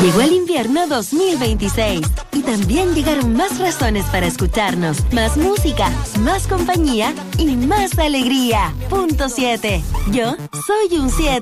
Llegó el invierno 2026 y también llegaron más razones para escucharnos, más música, más compañía y más alegría. Punto 7. Yo soy un 7.